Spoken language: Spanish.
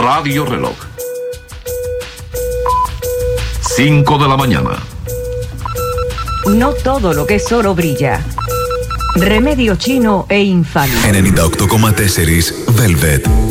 Radio Reloj. 5 de la mañana. No todo lo que es oro brilla. Remedio chino e infalible. 98,4 Velvet.